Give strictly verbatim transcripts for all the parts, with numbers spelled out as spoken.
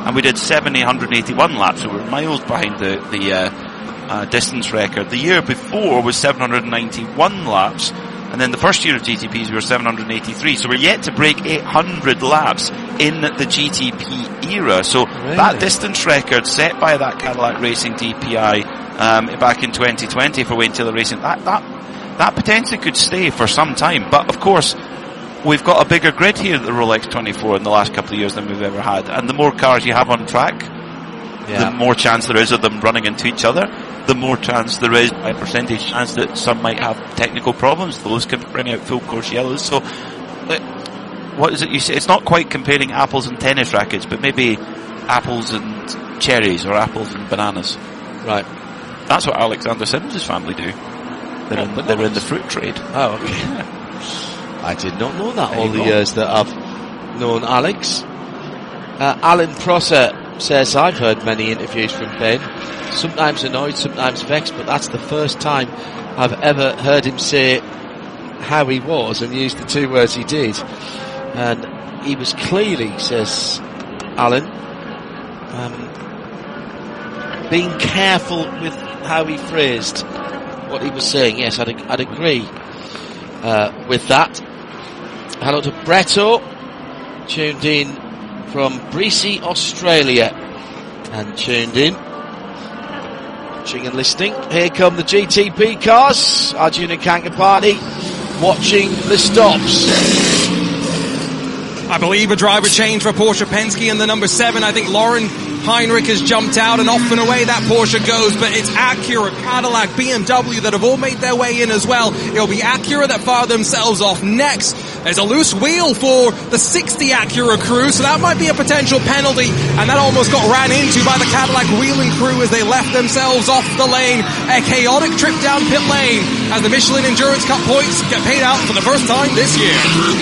and we did seven hundred eighty-one laps, so we're miles behind the, the uh, uh, distance record. The year before was seven hundred ninety-one laps, and then the first year of G T Ps we were seven hundred eighty-three, so we're yet to break eight hundred laps in the G T P era. So really? That distance record set by that Cadillac Racing D P I um, back in twenty twenty for Wayne Taylor Racing, that, that, that potentially could stay for some time. But of course, we've got a bigger grid here at the Rolex twenty-four in the last couple of years than we've ever had. And the more cars you have on track, yeah. the more chance there is of them running into each other. The more chance there is, by percentage chance, that some might have technical problems. Those can bring out full course yellows. So, what is it you say? It's not quite comparing apples and tennis rackets, but maybe apples and cherries or apples and bananas. Right. That's what Alexander Sims' family do. They're, in, they're in the fruit trade. Oh, okay. I did not know that there all the go. years that I've known Alex. Uh, Alan Prosser says, I've heard many interviews from Ben, sometimes annoyed, sometimes vexed, but that's the first time I've ever heard him say how he was and use the two words he did. And he was clearly, says Alan, um, being careful with how he phrased what he was saying. Yes, I'd, I'd agree uh, with that. Hello to Bretto, tuned in from Breesey, Australia, and tuned in, watching and listening. Here come the G T P cars, Arjuna Kanka Party, watching the stops. I believe a driver change for Porsche Penske in the number seven. I think Lauren Heinrich has jumped out, and off and away that Porsche goes, but it's Acura, Cadillac, B M W that have all made their way in as well. It'll be Acura that fire themselves off next. There's a loose wheel for the sixty Acura crew, so that might be a potential penalty, and that almost got ran into by the Cadillac wheeling crew as they left themselves off the lane. A chaotic trip down pit lane as the Michelin Endurance Cup points get paid out for the first time this year.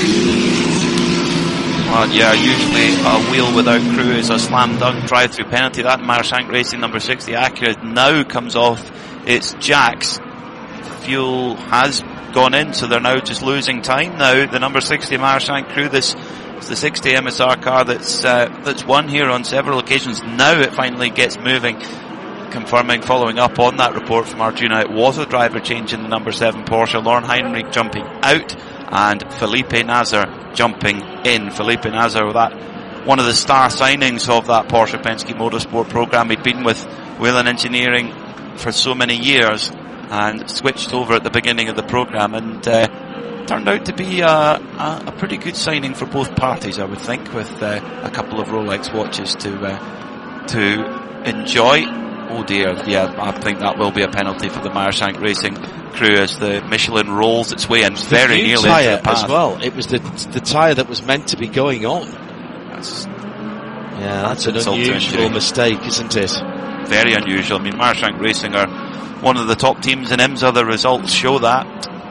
Well, yeah, usually a wheel without crew is a slam dunk drive-through penalty. That Meyershank Racing number sixty Acura now comes off its jacks. Fuel has gone in, so they're now just losing time now. The number sixty Meyershank crew, this is the sixty M S R car that's uh, that's won here on several occasions. Now it finally gets moving. Confirming, following up on that report from Arjuna, it was a driver change in the number seven Porsche. Lauren Heinrich jumping out and Felipe Nasr jumping in. Felipe Nasr, that one of the star signings of that Porsche Penske Motorsport program. He'd been with Whelen Engineering for so many years and switched over at the beginning of the program, and uh, turned out to be a, a, a pretty good signing for both parties, I would think, with uh, a couple of Rolex watches to uh, to enjoy. Oh dear, yeah, I think that will be a penalty for the Meyershank Racing crew as the Michelin rolls its way and very nearly into the path as well. It was the the tyre that was meant to be going on. That's, yeah, that's, that's an unusual mistake, isn't it? Very unusual. I mean, Meyershank Racing are one of the top teams in IMSA. The results show that,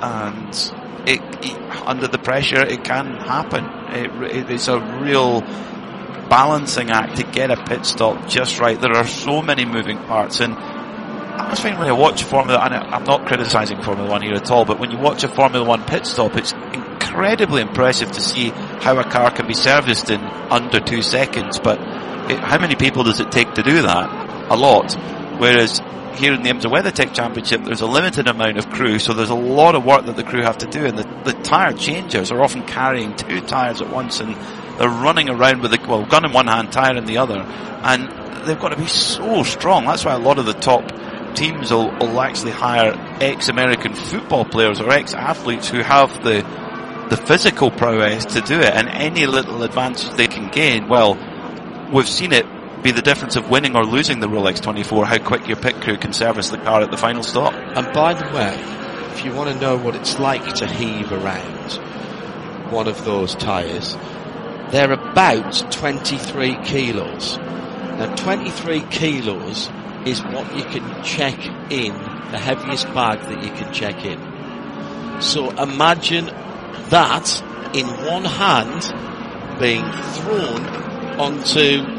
and it, it, under the pressure, it can happen. It, it, it's a real balancing act to get a pit stop just right. There are so many moving parts, and I was finding when I watch Formula, and I'm not criticising Formula One here at all, but when you watch a Formula One pit stop, it's incredibly impressive to see how a car can be serviced in under two seconds. But it, how many people does it take to do that? A lot. Whereas here in the IMSA WeatherTech Championship, there's a limited amount of crew, so there's a lot of work that the crew have to do, and the, the tyre changers are often carrying two tyres at once, and they're running around with the, well, gun in one hand, tyre in the other, and they've got to be so strong. That's why a lot of the top teams will, will actually hire ex-American football players or ex-athletes who have the the physical prowess to do it, and any little advantage they can gain, well, we've seen it be the difference of winning or losing the Rolex twenty-four, how quick your pit crew can service the car at the final stop. And by the way, if you want to know what it's like to heave around one of those tyres, they're about twenty-three kilos. Now, twenty-three kilos is what you can check in, the heaviest bag that you can check in. So imagine that in one hand being thrown onto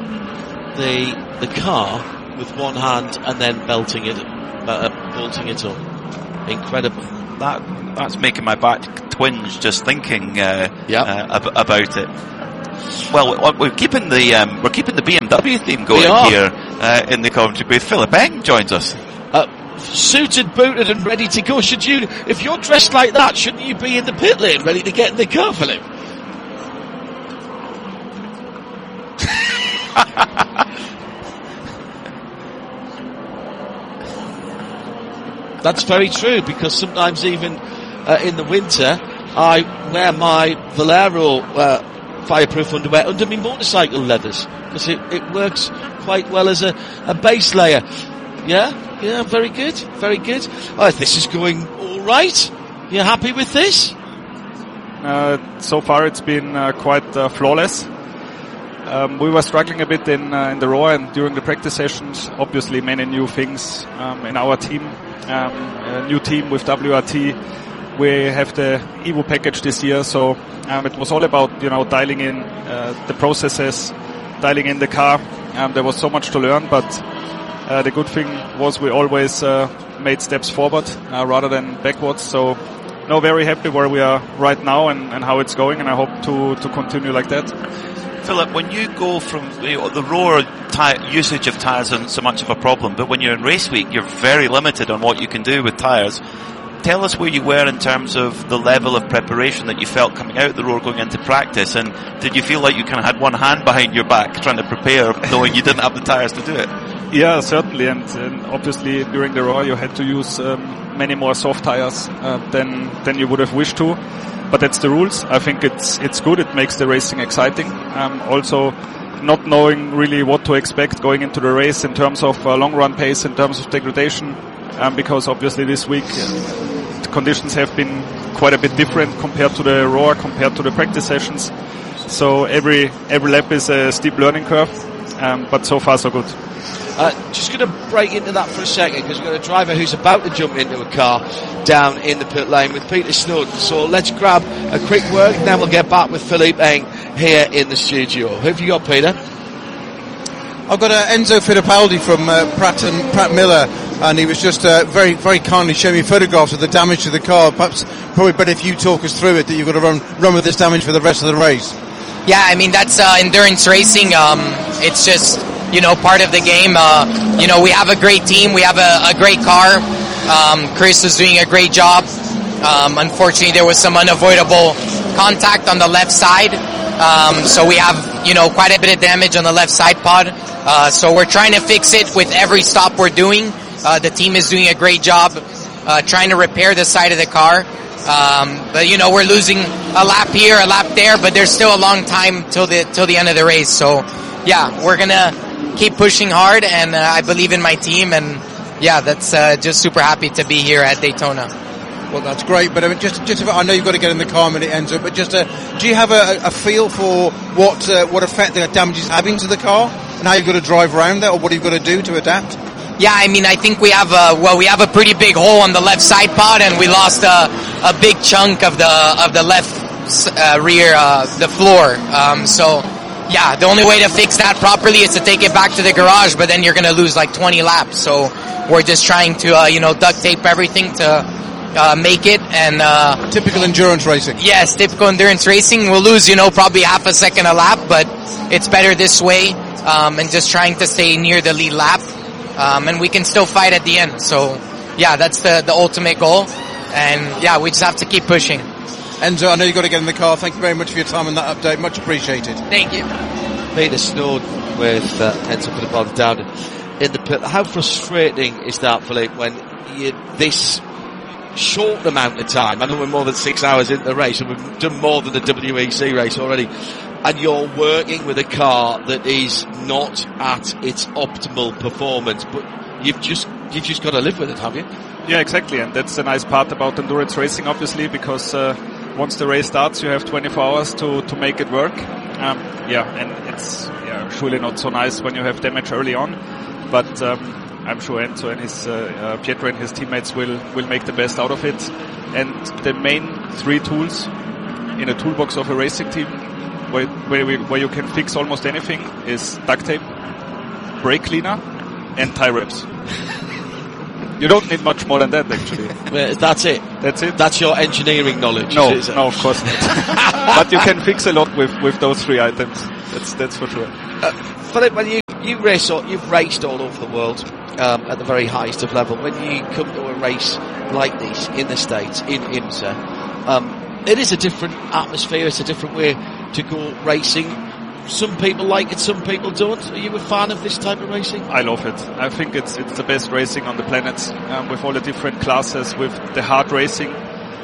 the the car with one hand and then belting it, uh, bolting it up. Incredible. That that's making my back twinge just thinking uh, yep. uh, ab- about it. Well, we're keeping the um, we're keeping the B M W theme going here uh, in the commentary booth. Philip Eng joins us. Uh, suited, booted, and ready to go. Should you, if you're dressed like that, shouldn't you be in the pit lane, ready to get in the car, Philip? That's very true, because sometimes even uh, in the winter, I wear my Valero uh, fireproof underwear under my motorcycle leathers, because it, it works quite well as a, a base layer. Yeah, yeah, very good, very good. Oh, this is going all right. You happy with this? Uh, so far it's been uh, quite uh, flawless. Um, we were struggling a bit in uh, in the Raw and during the practice sessions. Obviously, many new things um, in our team. Um, a new team with W R T. We have the Evo package this year, so um, it was all about you know dialing in uh, the processes, dialing in the car. Um, there was so much to learn, but uh, the good thing was we always uh, made steps forward uh, rather than backwards. So, no, very happy where we are right now and, and how it's going, and I hope to to continue like that. Philip, when you go from you know, the Roar tire usage of tyres isn't so much of a problem, but when you're in race week, you're very limited on what you can do with tyres. Tell us where you were in terms of the level of preparation that you felt coming out of the Roar going into practice, and did you feel like you kind of had one hand behind your back trying to prepare, knowing you didn't have the tyres to do it? Yeah, certainly, and, and obviously during the Roar you had to use um, many more soft tyres uh, than than you would have wished to. But that's the rules. I think it's it's good. It makes the racing exciting. Um, also, not knowing really what to expect going into the race in terms of uh, long run pace, in terms of degradation, um, because obviously this week uh, the conditions have been quite a bit different compared to the Roar, compared to the practice sessions. So every every lap is a steep learning curve. Um, but so far so good. Uh, just going to break into that for a second, because we've got a driver who's about to jump into a car down in the pit lane with Peter Snowden. So let's grab a quick word, and then we'll get back with Philippe Eng here in the studio. Who have you got, Peter? I've got uh, Enzo Fittipaldi from uh, Pratt and Pratt Miller, and he was just uh, very, very kindly showing me photographs of the damage to the car. Perhaps probably better if you talk us through it, that you've got to run run with this damage for the rest of the race. Yeah, I mean, that's uh, endurance racing. Um, it's just, you know, part of the game. Uh, you know, we have a great team. We have a, a great car. Um, Chris was doing a great job. Um, unfortunately, there was some unavoidable contact on the left side. Um, so we have, you know, quite a bit of damage on the left side pod. Uh, so we're trying to fix it with every stop we're doing. Uh, the team is doing a great job uh, trying to repair the side of the car. Um, but you know, we're losing a lap here, a lap there, but there's still a long time till the till the end of the race. So, yeah, we're gonna keep pushing hard, and uh, I believe in my team, and yeah, that's uh, just super happy to be here at Daytona. Well, that's great, but I mean, just just I know you've got to get in the car when it ends up, but just uh, do you have a, a feel for what uh, what effect the damage is having to the car, and how you've got to drive around there, or what you've got to do to adapt? Yeah, I mean, I think we have a, well, we have a pretty big hole on the left side pod, and we lost a, a big chunk of the, of the left, uh, rear, uh, the floor. Um, so, yeah, the only way to fix that properly is to take it back to the garage, but then you're gonna lose like twenty laps. So, we're just trying to, uh, you know, duct tape everything to, uh, make it, and, uh. Typical endurance racing. Yes, typical endurance racing. We'll lose, you know, probably half a second a lap, but it's better this way, um, and just trying to stay near the lead lap. Um, and we can still fight at the end. So, yeah, that's the, the ultimate goal. And, yeah, we just have to keep pushing. Enzo, I know you've got to get in the car. Thank you very much for your time on that update. Much appreciated. Thank you. Peter Snowden with uh, Enzo Fittipaldi down in the pit. How frustrating is that, Philippe, when you this short amount of time, I know we're more than six hours into the race, and we've done more than the W E C race already, and you're working with a car that is not at its optimal performance, but you've just you've just got to live with it, have you? Yeah, exactly, and that's the nice part about endurance racing, obviously, because uh, once the race starts, you have twenty-four hours to, to make it work. Um, yeah, and it's yeah, surely not so nice when you have damage early on, but um, I'm sure Enzo and his uh, uh, Pietro and his teammates will will make the best out of it. And the main three tools in a toolbox of a racing team, where where, we, where you can fix almost anything, is duct tape, brake cleaner, and tie wraps. You don't need much more than that, actually. Well, that's it. That's it. That's your engineering knowledge. No, is it? no, of course not. But you can fix a lot with, with those three items. That's that's for sure. Uh, Philip, when you you race, all, you've raced all over the world um, at the very highest of level. When you come to a race like this in the States, in IMSA, um, it is a different atmosphere. It's a different way to go racing. Some people like it, some people don't. Are you a fan of this type of racing? I love it. I think it's it's the best racing on the planet, um, with all the different classes, with the hard racing.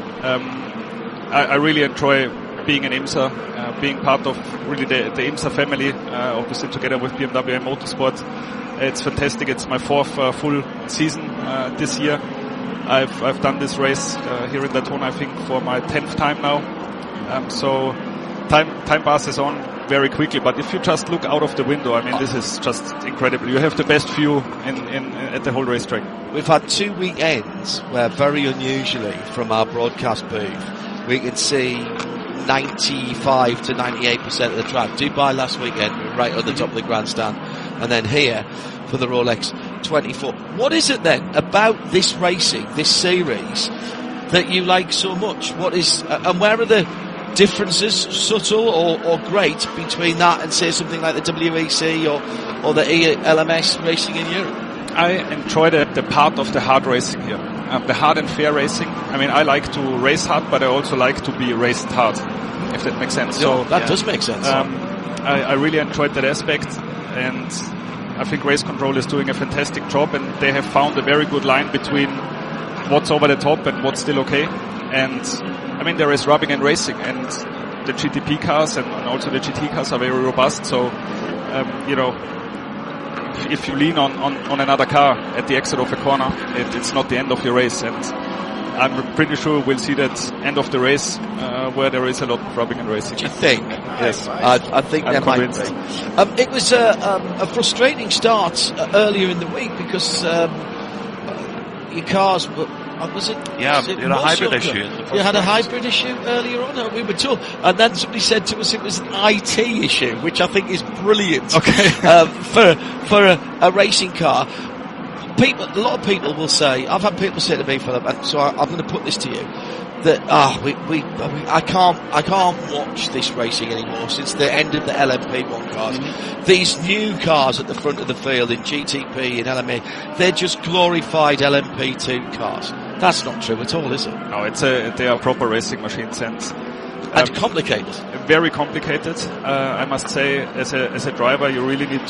Um, I, I really enjoy being in IMSA, uh, being part of really the, the IMSA family, uh, obviously together with B M W and Motorsport. It's fantastic. It's my fourth uh, full season uh, this year. I've I've done this race uh, here in Daytona, I think, for my tenth time now. Um, so time time passes on very quickly, but if you just look out of the window, I mean, this is just incredible. You have the best view in, in, at the whole racetrack. We've had two weekends where, very unusually, from our broadcast booth, we could see ninety-five to ninety-eight percent of the track. Dubai last weekend, we were right at the top of the grandstand, and then here for the Rolex twenty-four. What is it then about this racing, this series, that you like so much? What is, uh, and where are the differences, subtle or, or great, between that and say something like the W E C or, or the E L M S racing in Europe? I enjoy the, the part of the hard racing here, um, the hard and fair racing. I mean, I like to race hard, but I also like to be raced hard, if that makes sense. No, so that yeah. does make sense. Um, I, I really enjoyed that aspect, and I think Race Control is doing a fantastic job, and they have found a very good line between what's over the top and what's still okay. And I mean, there is rubbing and racing, and the G T P cars and, and also the G T cars are very robust. So, um, you know, if, if you lean on, on, on another car at the exit of a corner, it, it's not the end of your race. And I'm pretty sure we'll see that end of the race uh, where there is a lot of rubbing and racing. Do you think? Yes. I, I think I'm there convinced. might be. Um, it was a, um, a frustrating start uh, earlier in the week because um, your cars were... Uh, was it? Yeah, was it you had a hybrid younger? issue. You had a hybrid issue earlier on, uh, we were told. And then somebody said to us it was an I T issue, which I think is brilliant. Okay. um, for for a, a racing car. People, a lot of people will say, I've had people say to me, Philip, and so I, I'm going to put this to you, that, ah, we, we, I can't, I can't watch this racing anymore since the end of the L M P one cars. Mm-hmm. These new cars at the front of the field in G T P and L M P, they're just glorified L M P two cars. That's not true at all, is it? No, it's a, they are proper racing machines, and um, and complicated. Very complicated. Uh, I must say, as a as a driver, you really need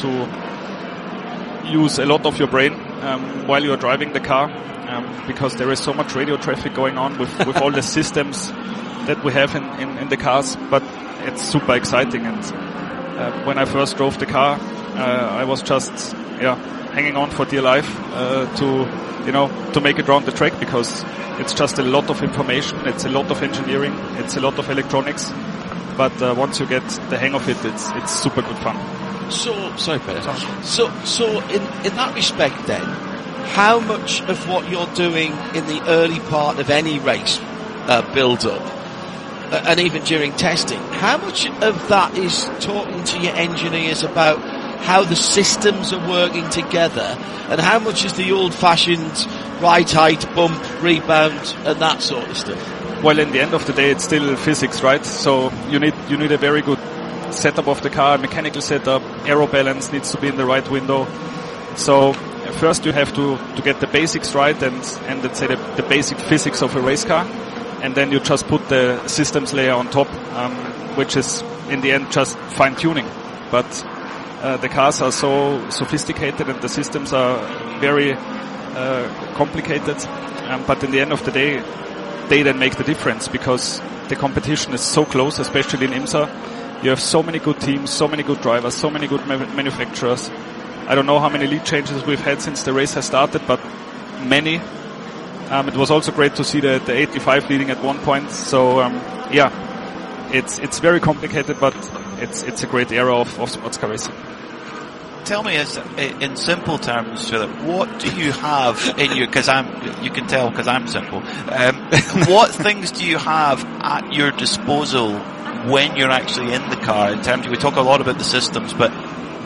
to use a lot of your brain um, while you are driving the car, um, because there is so much radio traffic going on with, with all the systems that we have in, in, in the cars. But it's super exciting, and uh, when I first drove the car, uh, I was just yeah hanging on for dear life uh, to. You know, to make it around the track, because it's just a lot of information, it's a lot of engineering, it's a lot of electronics. But uh, once you get the hang of it, it's it's super good fun. So, sorry, Peter. So, so in in that respect, then, how much of what you're doing in the early part of any race uh, build-up, uh, and even during testing, how much of that is talking to your engineers about how the systems are working together, and how much is the old-fashioned right height, bump, rebound, and that sort of stuff? Well, in the end of the day, it's still physics, right? So you need you need a very good setup of the car, mechanical setup, aero balance needs to be in the right window. So first you have to, to get the basics right, and, and let's say the, the basic physics of a race car, and then you just put the systems layer on top, um, which is in the end just fine-tuning. But Uh, the cars are so sophisticated and the systems are very uh, complicated, um, but in the end of the day, they then make the difference, because the competition is so close, especially in IMSA. You have so many good teams, so many good drivers, so many good ma- manufacturers. I don't know how many lead changes we've had since the race has started, but many. Um, it was also great to see the, the eighty-five leading at one point. So um, yeah, it's it's very complicated, but it's it's a great era of, of sports car racing. Tell me, as, in simple terms, Philip, what do you have in your, because I'm, you can tell because I'm simple, um, what things do you have at your disposal when you're actually in the car? In terms of, we talk a lot about the systems, but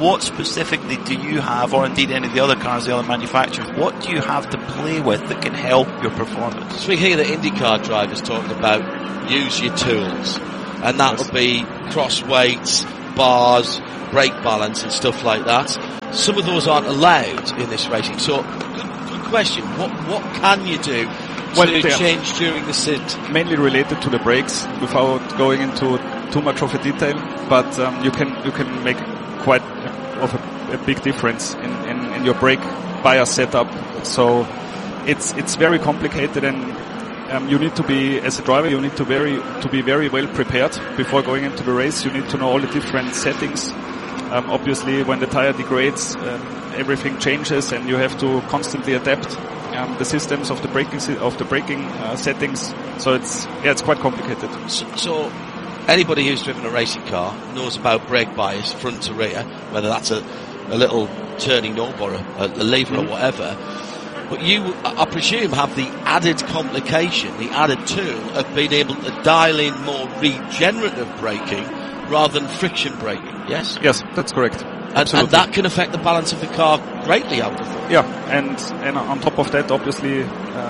what specifically do you have, or indeed any of the other cars, the other manufacturers, what do you have to play with that can help your performance? So we hear the IndyCar drivers talking about use your tools, and that would be cross weights, bars, brake balance and stuff like that. Some of those aren't allowed in this racing. So, good, good question. What what can you do to well, change during the sit? Mainly related to the brakes, without going into too much of a detail. But um, you can you can make quite of a, a big difference in, in, in your brake bias setup. So it's it's very complicated, and um, you need to be, as a driver, you need to very to be very well prepared before going into the race. You need to know all the different settings. Um, obviously, when the tire degrades, um, everything changes, and you have to constantly adapt um, the systems of the braking of the braking uh, settings. So it's yeah, it's quite complicated. So, so anybody who's driven a racing car knows about brake bias, front to rear, whether that's a, a little turning knob or a, a lever mm-hmm. or whatever. But you, I presume, have the added complication, the added tool of being able to dial in more regenerative braking rather than friction braking. Yes? Yes, that's correct. And, and that can affect the balance of the car greatly, I would have thought. Yeah, and, and on top of that, obviously,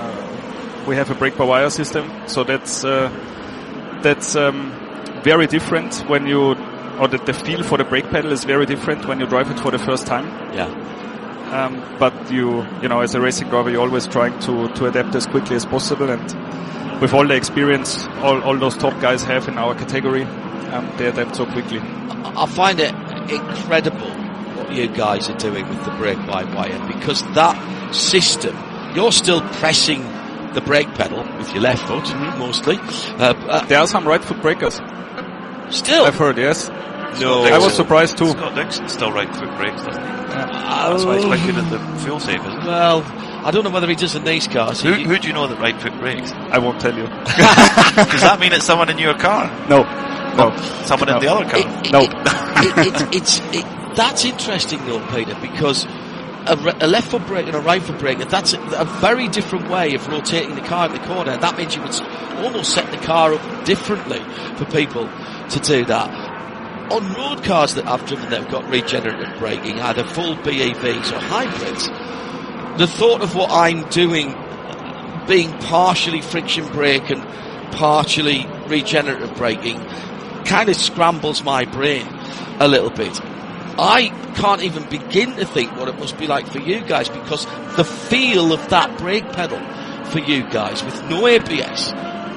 uh, we have a brake-by-wire system, so that's uh, that's um, very different when you, or that the feel for the brake pedal is very different when you drive it for the first time. Yeah. Um, but you, you know, as a racing driver, you're always trying to, to adapt as quickly as possible, and with all the experience all, all those top guys have in our category, um, they adapt so quickly. I find it incredible what you guys are doing with the brake-by-wire, because that system, you're still pressing the brake pedal with your left foot, mm-hmm. mostly. Uh, uh, there are some right foot brakers. Still? I've heard, yes. No. I was surprised too. Scott Dixon still right foot brakes, doesn't he? Yeah. That's why he's quite good at the fuel save, isn't it? Well, I don't know whether he does in these cars. Who, who do you know that right foot brakes? I won't tell you. Does that mean it's someone in your car? No. No. Someone no. in the other car? It, no. It, it, it's, it, that's interesting though, Peter, because a, re- a left foot brake and a right foot brake, that's a, a very different way of rotating the car in the corner. That means you would almost set the car up differently for people to do that. On road cars that I've driven that have got regenerative braking, either full B E Vs or hybrids, the thought of what I'm doing being partially friction brake and partially regenerative braking kind of scrambles my brain a little bit. I can't even begin to think what it must be like for you guys, because the feel of that brake pedal for you guys with no A B S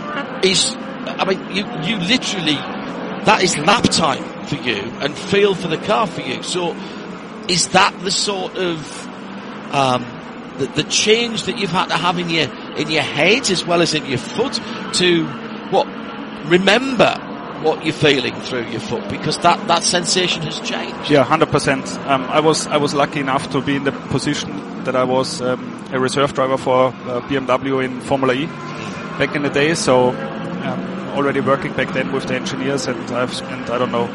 is, I mean, you, you literally, that is lap time for you and feel for the car for you. So is that the sort of um, the, the change that you've had to have in your in your head as well as in your foot to what remember what you're feeling through your foot, because that, that sensation has changed? Yeah, one hundred percent. Um, I was I was lucky enough to be in the position that I was um, a reserve driver for uh, B M W in Formula E back in the day. So um, already working back then with the engineers, and I've spent, I don't know,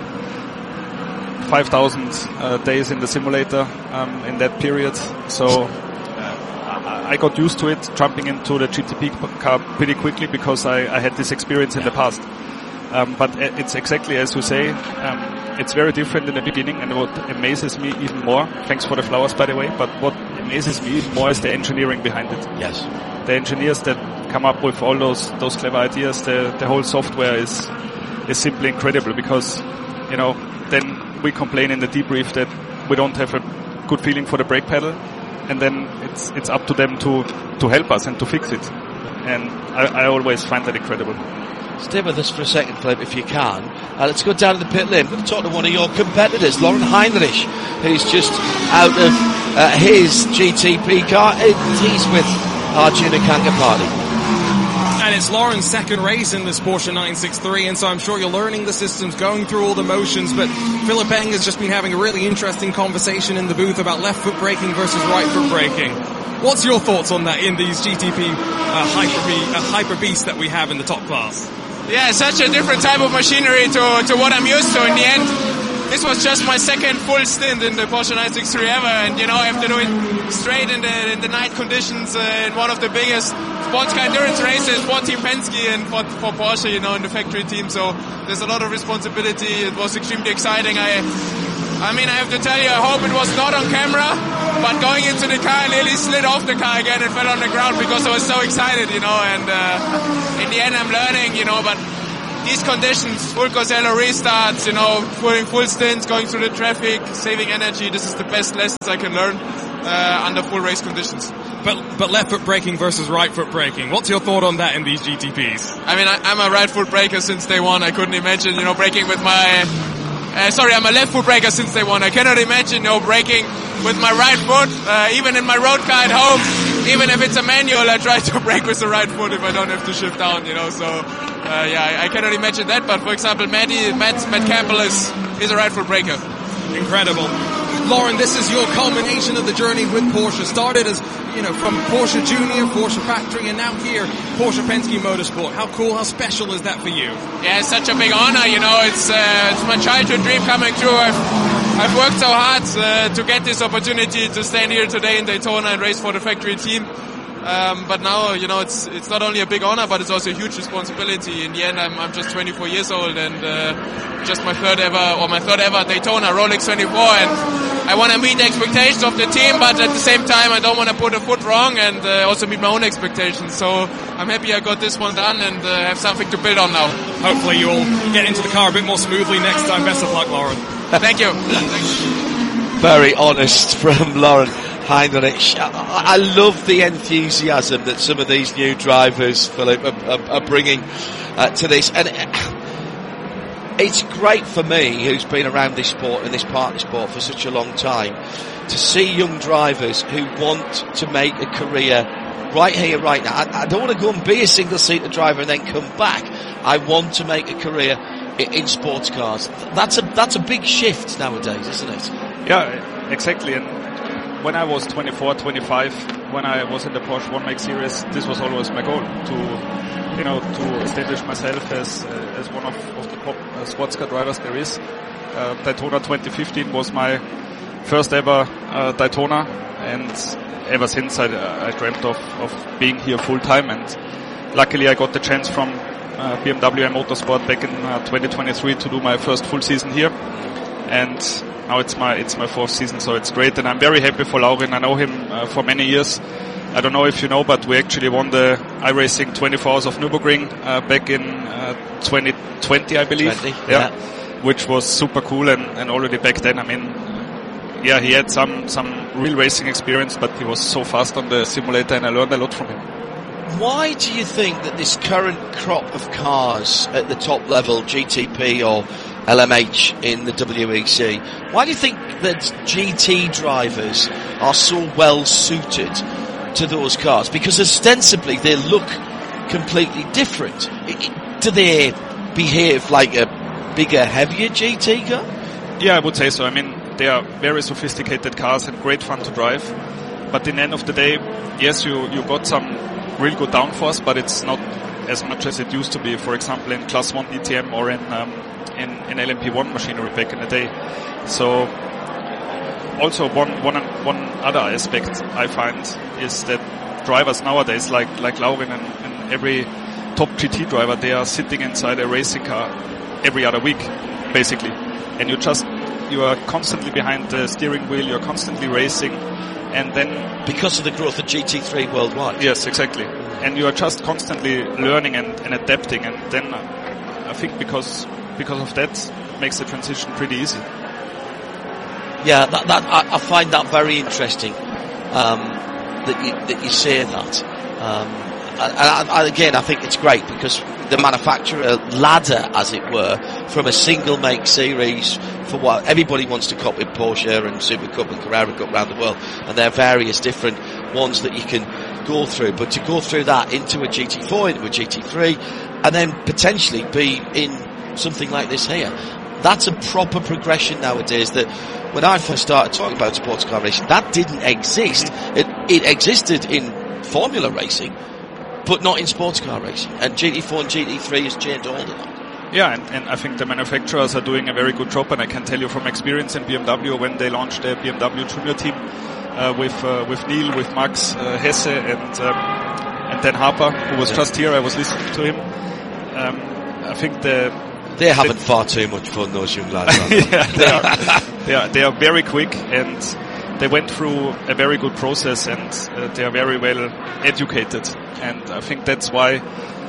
five thousand uh, days in the simulator um, in that period. So uh, I got used to it, jumping into the G T P car pretty quickly because I, I had this experience in the past. Um, but it's exactly as you say. Um, it's very different in the beginning, and what amazes me even more, thanks for the flowers by the way, but what amazes me even more is the engineering behind it. Yes. The engineers that come up with all those those clever ideas, the the whole software is is simply incredible, because, you know, then we complain in the debrief that we don't have a good feeling for the brake pedal, and then it's it's up to them to to help us and to fix it. And I, I always find that incredible. Stay with us for a second, Philip, if you can. Uh, let's go down to the pit lane. We're going to talk to one of your competitors, Lauren Heinrich, who's just out of uh, his G T P car, and he's with Arjuna Kankapati. And it's Lauren's second race in this Porsche nine sixty-three, and so I'm sure you're learning the systems, going through all the motions, but Philip Eng has just been having a really interesting conversation in the booth about left foot braking versus right foot braking. What's your thoughts on that in these G T P uh, hyper, be- uh, hyper beasts that we have in the top class? Yeah, such a different type of machinery to to what I'm used to. In the end, this was just my second full stint in the Porsche nine sixty-three ever, and you know, I have to do it straight in the in the night conditions uh, in one of the biggest sports car endurance races for Team Penske and for, for Porsche, you know, in the factory team. So there's a lot of responsibility. It was extremely exciting. I I mean, I have to tell you, I hope it was not on camera, but going into the car, I nearly slid off the car again and fell on the ground because I was so excited, you know, and uh, in the end I'm learning, you know, but these conditions, full Cosello restarts, you know, doing full stints, going through the traffic, saving energy, this is the best lessons I can learn uh, under full race conditions. But but left foot braking versus right foot braking. What's your thought on that in these G T Ps? I mean, I, I'm a right foot braker since day one. I couldn't imagine, you know, braking with my... Uh, sorry, I'm a left foot braker since day one. I cannot imagine, you know, braking with my right foot. Uh, even in my road car at home, even if it's a manual, I try to brake with the right foot if I don't have to shift down, you know. So, uh, yeah, I, I cannot imagine that. But for example, Matty, Matt, Matt Campbell is, is a right foot braker. Incredible. Lauren, this is your culmination of the journey with Porsche. Started as, you know, from Porsche Junior, Porsche Factory, and now here, Porsche Penske Motorsport. How cool, how special is that for you? Yeah, it's such a big honor, you know, it's, uh, it's my childhood dream coming true. I've, I've worked so hard uh, to get this opportunity to stand here today in Daytona and race for the factory team. Um, but now, you know, it's it's not only a big honor, but it's also a huge responsibility. In the end, I'm I'm just twenty-four years old and uh, just my third ever, or my third ever Daytona, Rolex twenty-four, and I want to meet the expectations of the team, but at the same time, I don't want to put a foot wrong and uh, also meet my own expectations. So I'm happy I got this one done and uh, have something to build on now. Hopefully you'll get into the car a bit more smoothly next time. Best of luck, Lauren. Thank you. Thank you. Very honest from Lauren Heinrich. I love the enthusiasm that some of these new drivers, Philip, are, are, are bringing uh, to this. And it's great for me, who's been around this sport and this part of the sport for such a long time, to see young drivers who want to make a career right here, right now. I, I don't want to go and be a single-seater driver and then come back. I want to make a career in, in sports cars. That's a that's a big shift nowadays, isn't it? Yeah, exactly. And when I was twenty-four, twenty-five, when I was in the Porsche One Make Series, this was always my goal, to, you know, to establish myself as uh, as one of, of the top uh, sports car drivers there is. Uh, Daytona twenty fifteen was my first ever uh, Daytona, and ever since I, uh, I dreamt of, of being here full time, and luckily I got the chance from uh, B M W and Motorsport back in uh, twenty twenty-three to do my first full season here, and now it's my it's my fourth season, so it's great, and I'm very happy for Laurin. I know him uh, for many years. I don't know if you know, but we actually won the iRacing twenty-four Hours of Nürburgring uh, back in uh, twenty twenty, I believe. twenty, yeah. yeah. Which was super cool, and, and already back then, I mean, yeah, he had some some real racing experience, but he was so fast on the simulator, and I learned a lot from him. Why do you think that this current crop of cars at the top level, G T P or L M H in the W E C, why do you think that G T drivers are so well suited to those cars? Because ostensibly they look completely different. Do they behave like a bigger, heavier G T car? Yeah, I would say so. I mean, they are very sophisticated cars and great fun to drive. But in the end of the day, yes, you, you got some real good downforce, but it's not as much as it used to be, for example, in Class one D T M or in um, in, in L M P one machinery back in the day. So also one, one, one other aspect I find is that drivers nowadays, like, like Laurin and, and every top G T driver, they are sitting inside a racing car every other week, basically. And you just, you are constantly behind the steering wheel, you're constantly racing, and then... Because of the growth of G T three worldwide. Yes, exactly. And you are just constantly learning and, and adapting, and then I think because because of that, makes the transition pretty easy. Yeah, that, that I, I find that very interesting, um, that you, that you say that. Um, and, and again, I think it's great because the manufacturer ladder, as it were, from a single make series for what everybody wants to copy Porsche and Super Cup and Carrera Cup around the world, and there are various different ones that you can go through, but to go through that into a G T four, into a G T three, and then potentially be in something like this here, that's a proper progression nowadays. That when I first started talking about sports car racing, that didn't exist. It, it existed in Formula racing, but not in sports car racing. And G T four and G T three has changed all of that. Yeah, and, and I think the manufacturers are doing a very good job, and I can tell you from experience in B M W when they launched their B M W Junior team uh, with uh, with Neil, with Max uh, Hesse, and um, and Dan Harper, who was yeah. just here. I was listening to him. Um, I think the They're having far too much fun, those young lads. Aren't they? Yeah, they are. they are they are very quick, and they went through a very good process, and uh, they are very well educated. And I think that's why,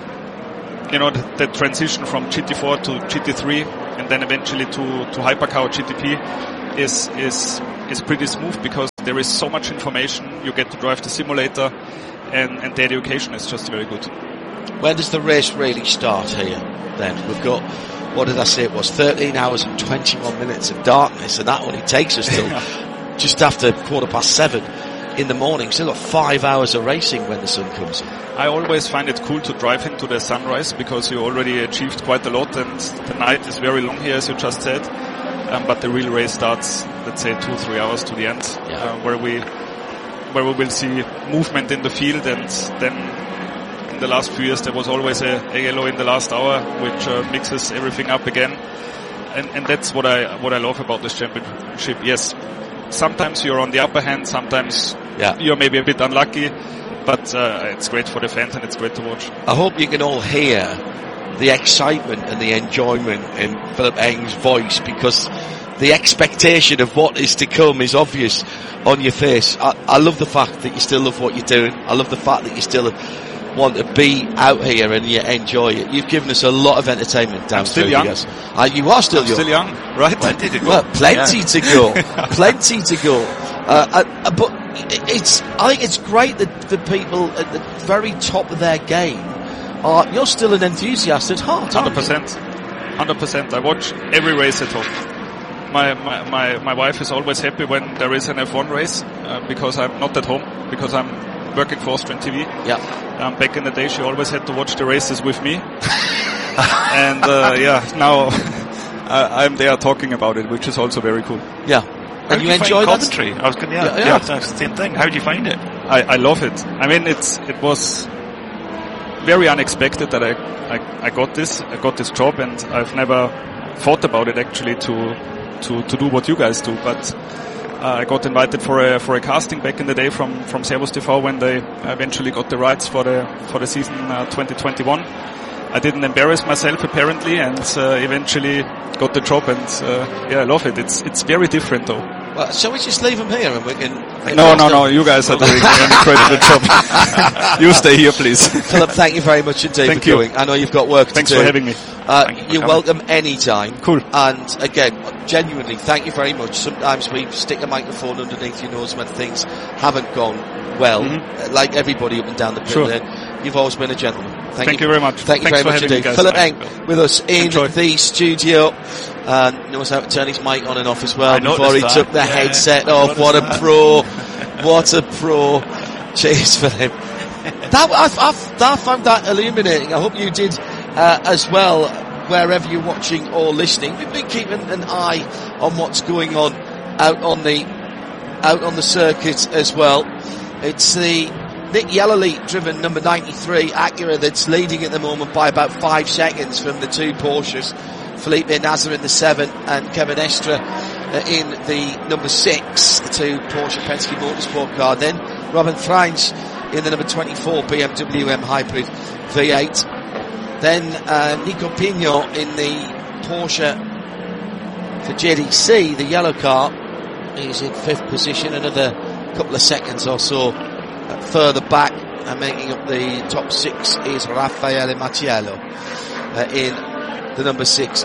you know, the, the transition from G T four to G T three, and then eventually to to Hypercar G T P, is is is pretty smooth, because there is so much information. You get to drive the simulator, and, and the education is just very good. When does the race really start here then? We've got, what did I say it was, thirteen hours and twenty-one minutes of darkness, and that only takes us till just after quarter past seven in the morning. Still got five hours of racing when the sun comes. I always find it cool to drive into the sunrise, because you already achieved quite a lot, and the night is very long here, as you just said. Um, but the real race starts, let's say, two, three hours to the end, yeah. uh, where we where we will see movement in the field. And then in the last few years there was always a, a yellow in the last hour, which uh, mixes everything up again. And, and that's what I what I love about this championship. Yes, sometimes you're on the upper hand, sometimes yeah. you're maybe a bit unlucky, but uh, it's great for the fans and it's great to watch. I hope you can all hear the excitement and the enjoyment in Philip Eng's voice, because the expectation of what is to come is obvious on your face. I, I love the fact that you still love what you're doing. I love the fact that you still want to be out here and you enjoy it. You've given us a lot of entertainment down still through young. you guys. Uh, you are still I'm young. Still young, right? Plenty to go. Well, plenty yeah. to go. Plenty to go. Uh, uh, but it's, I think it's great that the people at the very top of their game are, you're still an enthusiast at heart, one hundred percent. one hundred percent. I watch every race at home. My, my, my, my wife is always happy when there is an F one race, uh, because I'm not at home, because I'm working for Austrian T V. Yeah. Um, back in the day, she always had to watch the races with me. and, uh, yeah, now I, I'm there talking about it, which is also very cool. Yeah. How And do you, you enjoy find that? commentary? I was going, yeah, Yeah, yeah, yeah. that's the same thing. How do you find it? I, I love it. I mean, it's, it was very unexpected that I, I, I got this, I got this job, and I've never thought about it actually to, to, to do what you guys do, but uh, I got invited for a, for a casting back in the day from, from Servus T V when they eventually got the rights for the, for the season uh, twenty twenty-one. I didn't embarrass myself apparently, and uh, eventually got the job, and uh, yeah, I love it. It's, it's very different though. Well, shall we just leave them here and we can... No, no, no, you guys are doing an incredible job. You stay here, please. Philip, thank you very much indeed Thank for you. coming. I know you've got work Thanks to do. for having me. Uh, Thank you for you're coming. welcome anytime. Cool. And again, genuinely, thank you very much. Sometimes we stick a microphone underneath your nose when things haven't gone well, Mm-hmm. uh, like everybody up and down the pit Sure. there. You've always been a gentleman. Thank, Thank you very much. Thank you Thanks very for much having me, indeed. guys. Philip Thanks. Eng with us in Enjoy. the studio. Uh, knows how to turn his mic on and off as well I before he noticed took that. the Yeah, headset I off. What a noticed that. pro. What a pro. Cheers for him. That, I've, I've, I found that illuminating. I hope you did uh, as well, wherever you're watching or listening. We've been keeping an eye on what's going on out on the out on the circuit as well. It's the Nick Yellowleet driven number ninety-three Acura that's leading at the moment by about five seconds from the two Porsches. Felipe Nasr in the seven and Kevin Estre uh, in the number six, the two Porsche Penske Motorsport car. Then Robin Freins in the number twenty-four B M W M Hybrid V eight. Then uh, Nico Pino in the Porsche for J D C, the yellow car. He's in fifth position, another couple of seconds or so uh, further back, and making up the top six is Raffaele Mattiello uh, in the number six.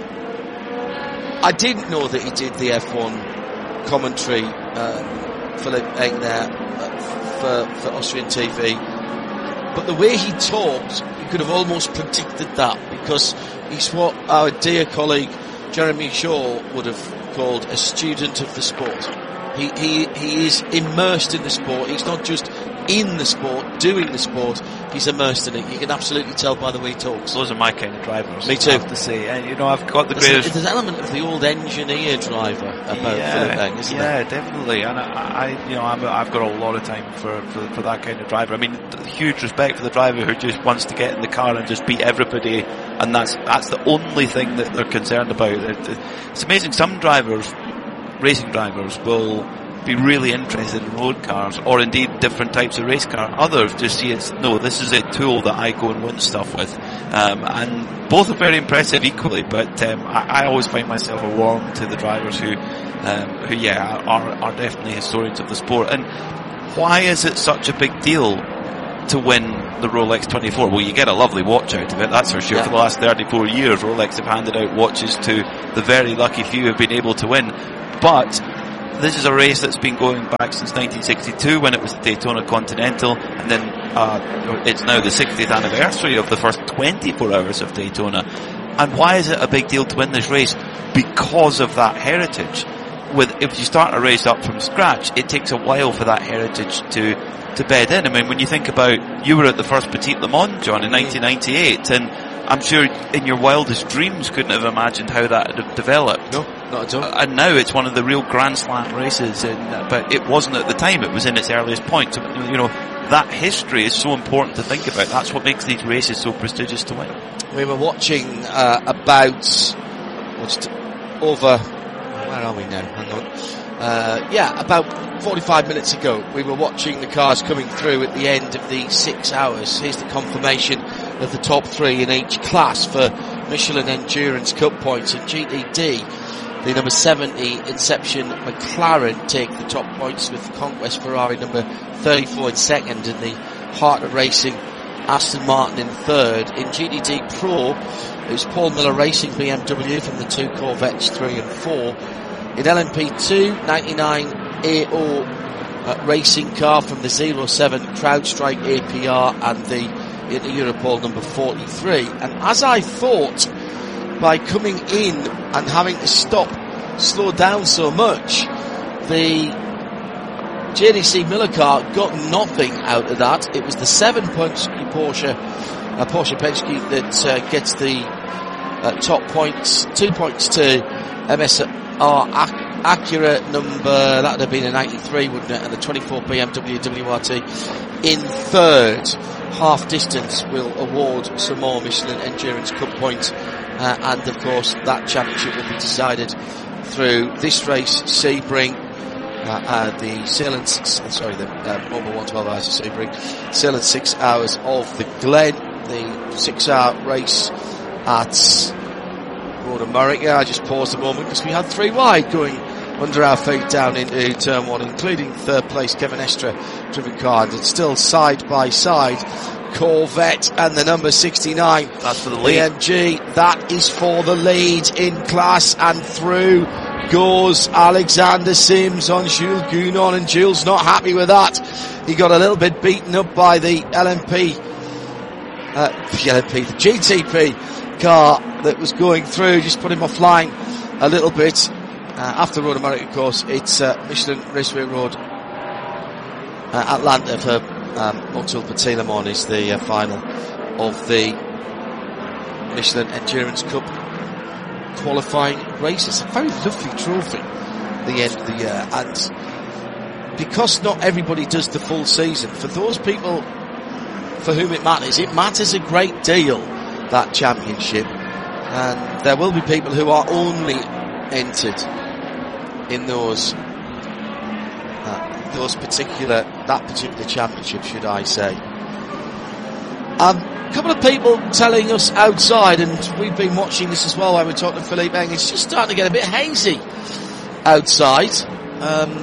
I didn't know that he did the F one commentary, um, Philip Eng there uh, for, for Austrian T V, but the way he talked, you could have almost predicted that, because he's what our dear colleague Jeremy Shaw would have called a student of the sport. He, he, he is immersed in the sport. He's not just in the sport, doing the sport. He's immersed in it. You can absolutely tell by the way he talks. Those are my kind of drivers. Me too. I have to say, and you know, I've got the There's, greatest. a, there's an element of the old engineer driver about yeah, Philip Eng, isn't yeah, there? definitely. And I, I you know, I'm, I've got a lot of time for, for for that kind of driver. I mean, huge respect for the driver who just wants to get in the car and just beat everybody, and that's that's the only thing that they're concerned about. It, it, it's amazing. Some drivers, racing drivers, will be really interested in road cars, or indeed different types of race car. Others just see it, no, this is a tool that I go and win stuff with. Um, and both are very impressive equally, but um, I, I always find myself warm to the drivers who, um, who yeah, are, are definitely historians of the sport. And why is it such a big deal to win the Rolex twenty-four? Well, you get a lovely watch out of it, that's for sure. Yeah. For the last thirty-four years, Rolex have handed out watches to the very lucky few who have been able to win. But this is a race that's been going back since nineteen sixty-two, when it was the Daytona Continental, and then uh, it's now the sixtieth anniversary of the first twenty-four hours of Daytona. And why is it a big deal to win this race? Because of that heritage. With if you start a race up from scratch, it takes a while for that heritage to to bed in. I mean, when you think about, you were at the first Petit Le Mans, John, in nineteen ninety-eight, and I'm sure in your wildest dreams couldn't have imagined how that would have developed. No, not at all. And now it's one of the real Grand Slam races, and, but it wasn't at the time. It was in its earliest point. So, you know, that history is so important to think about. That's what makes these races so prestigious to win. We were watching uh, about what's over. Where are we now? Hang on. Uh, yeah, about forty-five minutes ago, we were watching the cars coming through at the end of the six hours. Here's the confirmation of the top three in each class for Michelin Endurance Cup points. In G T D, the number seventy Inception McLaren take the top points, with Conquest Ferrari number thirty-four in second, and the Heart of Racing Aston Martin in third. In G T D Pro, it was Paul Miller Racing B M W from the two Corvettes three and four. In L M P two, ninety-nine A O uh, racing car from the zero seven CrowdStrike A P R and the Inter Europol number forty-three. And as I thought, by coming in and having to stop, slow down so much, the J D C Miller car got nothing out of that. It was the seven Penske Porsche, uh, Porsche Penske that uh, gets the uh, top points, two points to M S R Acura number, that would have been a ninety-three, wouldn't it? And the twenty-four B M W W R T in third. Half distance will award some more Michelin Endurance Cup points, uh, and of course that championship will be decided through this race, Sebring, uh, uh, the Sale six, uh, sorry, the uh, over one twelve hours of Sebring, Sale six hours of the Glen, the six hour race at Road America. I just paused a moment because we had three wide going under our feet down into turn one, including third place Kevin Estre driven car, and it's still side by side Corvette and the number sixty-nine. That's for the lead. B M G, that is for the lead in class, and through goes Alexander Sims on Jules Gounon, and Jules not happy with that. He got a little bit beaten up by the L M P, uh, the L M P, the G T P car that was going through, just put him offline a little bit. Uh, after Road America, of course, it's uh, Michelin Raceway Road uh, Atlanta for um, Motul Petit Le Mans is the uh, final of the Michelin Endurance Cup qualifying races. A very lovely trophy at the end of the year, and because not everybody does the full season, for those people for whom it matters, it matters a great deal, that championship, and there will be people who are only entered in those uh, those particular that particular championship, should I say. Um, a couple of people telling us outside, and we've been watching this as well while we're talking to Philippe Eng, it's just starting to get a bit hazy outside. Um,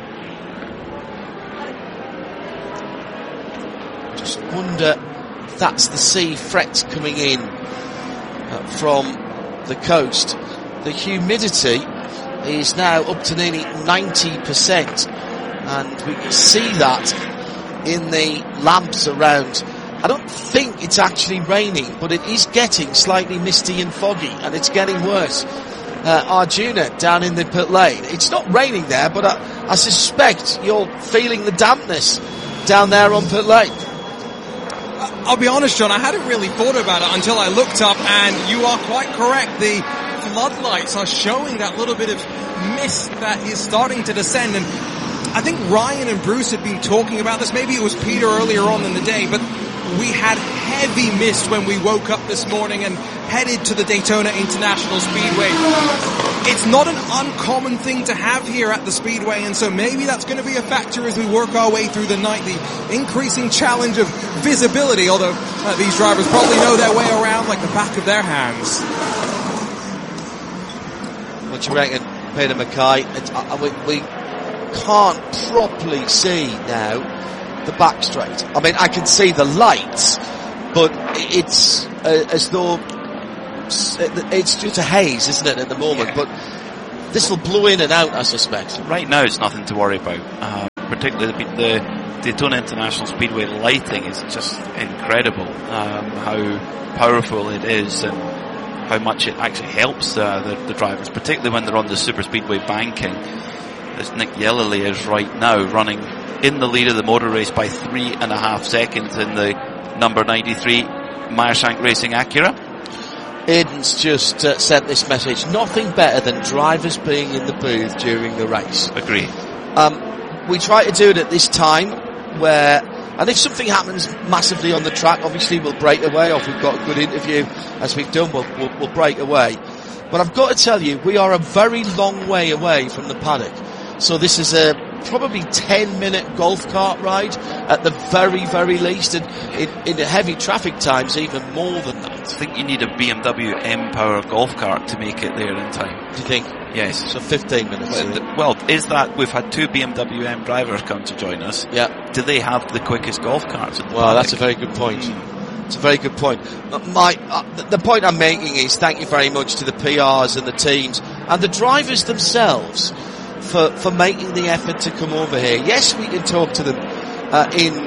just wonder if that's the sea fret coming in uh, from the coast. The humidity is now up to nearly ninety percent, and we can see that in the lamps around. I don't think it's actually raining, but it is getting slightly misty and foggy, and it's getting worse. Uh, Arjuna down in the pit lane, it's not raining there, but I, I suspect you're feeling the dampness down there on pit lane. I'll be honest, John, I hadn't really thought about it until I looked up, and you are quite correct. The floodlights are showing that little bit of mist that is starting to descend, and I think Ryan and Bruce had been talking about this. Maybe it was Peter earlier on in the day, but we had heavy mist when we woke up this morning and headed to the Daytona International Speedway. it's not an uncommon thing to have here at the Speedway, and so maybe that's going to be a factor as we work our way through the night, the increasing challenge of visibility, although uh, these drivers probably know their way around like the back of their hands. What do you reckon, Peter Mackay? It's, uh, we, we can't properly see now the back straight. I mean, I can see the lights, but it's uh, as though it's just a haze, isn't it, at the moment? Yeah. But this will blow in and out, I suspect. Right now, it's nothing to worry about. Um, particularly the, the Daytona International Speedway lighting is just incredible. Um, how powerful it is and how much it actually helps uh, the, the drivers, particularly when they're on the super speedway banking. As Nick Yellowly is right now, running in the lead of the motor race by three and a half seconds in the number ninety-three Meyershank Racing Acura. Aiden's just uh, sent this message. Nothing better than drivers being in the booth during the race. Agree. Um, we try to do it at this time where, and if something happens massively on the track, obviously we'll break away, or if we've got a good interview, as we've done, we'll, we'll, we'll break away. But I've got to tell you, we are a very long way away from the paddock. So this is a probably ten minute golf cart ride at the very, very least, and in, in the heavy traffic times even more than that. I think you need a B M W M Power golf cart to make it there in time. Do you think? Yes. So fifteen minutes. Well, well, is that, we've had two B M W M drivers come to join us. Yeah. Do they have the quickest golf carts in the Well, paddock? that's a very good point. It's a very good point. My, uh, the point I'm making is thank you very much to the P Rs and the teams and the drivers themselves for, for making the effort to come over here. Yes, we can talk to them uh,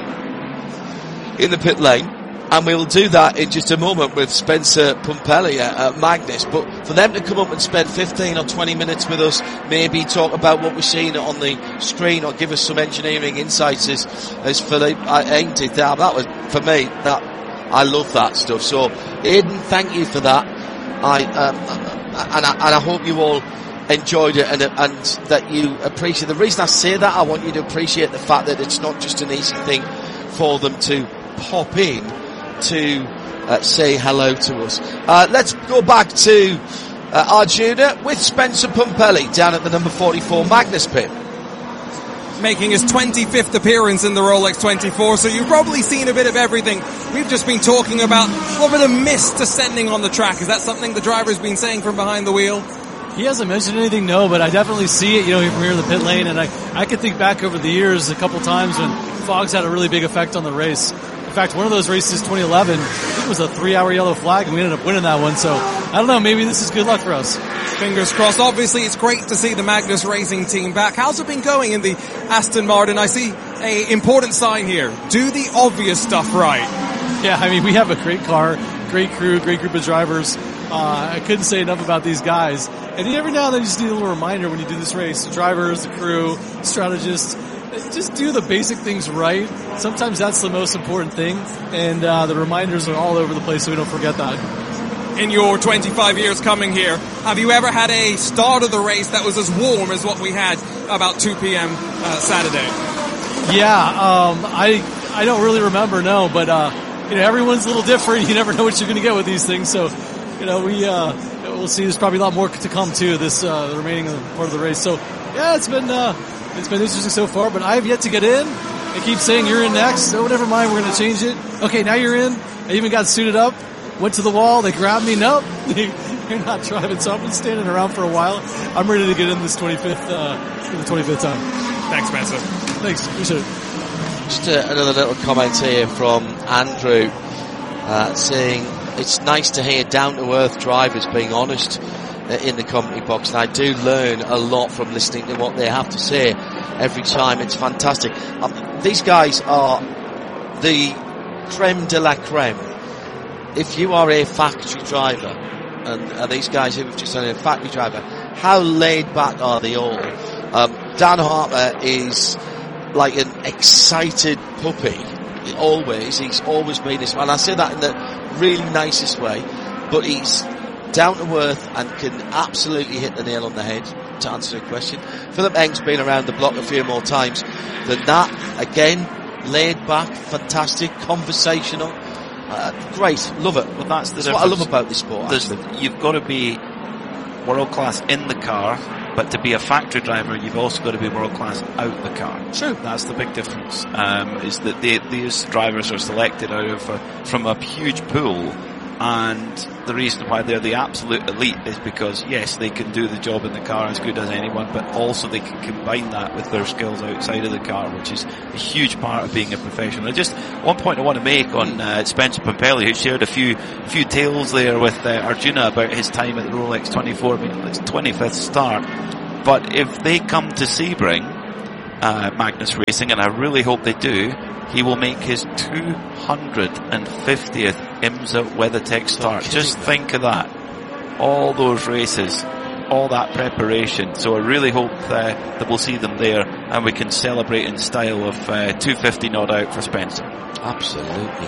in in the pit lane, and we'll do that in just a moment with Spencer Pumpelly at, at Magnus. But for them to come up and spend fifteen or twenty minutes with us, maybe talk about what we're seeing on the screen or give us some engineering insights as, as Philippe aimed it down. That was, for me, that I love that stuff. So, Aidan, thank you for that. I, um, and I, and I hope you all enjoyed it and, and that you appreciate. The reason I say that, I want you to appreciate the fact that it's not just an easy thing for them to pop in to uh, say hello to us. Uh, let's go back to uh, Arjuna with Spencer Pumpelly down at the number forty-four Magnus pit. Making his twenty-fifth appearance in the Rolex twenty-four, so you've probably seen a bit of everything. We've just been talking about over the mist descending on the track. Is that something the driver's been saying from behind the wheel? He hasn't mentioned anything, no, but I definitely see it, you know, from here in the pit lane, and I, I can think back over the years a couple times when fog's had a really big effect on the race. In fact, one of those races, twenty eleven, I think it was a three-hour yellow flag, and we ended up winning that one, so I don't know, maybe this is good luck for us. Fingers crossed. Obviously, it's great to see the Magnus Racing team back. How's it been going in the Aston Martin? I see a important sign here. Do the obvious stuff right. Yeah, I mean, we have a great car, great crew, great group of drivers. Uh, I couldn't say enough about these guys. And every now and then you just need a little reminder when you do this race. The drivers, the crew, strategists, just do the basic things right. Sometimes that's the most important thing. And uh, the reminders are all over the place so we don't forget that. In your twenty-five years coming here, have you ever had a start of the race that was as warm as what we had about two p.m. Uh, Saturday? Yeah, um, I I don't really remember, no, but uh, you know, everyone's a little different. You never know what you're going to get with these things. So, you know, we uh, we'll see. There's probably a lot more to come too. This uh, the remaining part of the race. So, yeah, it's been uh, it's been interesting so far. But I have yet to get in. They keep saying you're in next. So never mind. We're going to change it. Okay, now you're in. I even got suited up. Went to the wall, they grabbed me, nope, you're not driving, so I've been standing around for a while. I'm ready to get in this twenty-fifth, uh, for the twenty-fifth time. Thanks, Spencer. Thanks, appreciate it. Just uh, another little comment here from Andrew, uh, saying it's nice to hear down-to-earth drivers being honest uh, in the company box, and I do learn a lot from listening to what they have to say every time. It's fantastic. Um, these guys are the creme de la creme. If you are a factory driver, and, and these guys who have just done a factory driver, how laid back are they all? Um, Dan Harper is like an excited puppy. Always, he's always been this way. And I say that in the really nicest way, but he's down to earth and can absolutely hit the nail on the head to answer the question. Philip Eng's been around the block a few more times than that. Again, laid back, fantastic, conversational. Uh, great, love it. Well, that's the that's what I love about this sport. You've got to be world class in the car, but to be a factory driver, you've also got to be world class out the car. True. That's the big difference. Um, is that they, these drivers are selected out of a, from a huge pool, and the reason why they're the absolute elite is because yes, they can do the job in the car as good as anyone, but also they can combine that with their skills outside of the car, which is a huge part of being a professional. Just one point I want to make on uh, Spencer Pumpelly, who shared a few few tales there with uh, Arjuna about his time at the Rolex twenty-four. I mean, it's twenty-fifth start, but if they come to Sebring, uh, Magnus Racing, and I really hope they do, he will make his two hundred fiftieth IMSA WeatherTech start. Just think of that. All those races, all that preparation. So I really hope uh, that we'll see them there and we can celebrate in style of uh, two fifty not out for Spencer. Absolutely.